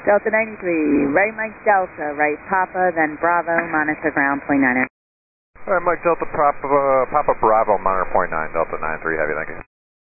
Delta 93, right Mike Delta, right Papa, then Bravo, monitor ground, point 9er. All right, Mike Delta, Papa Bravo, monitor point 9, Delta 93, heavy, thank you.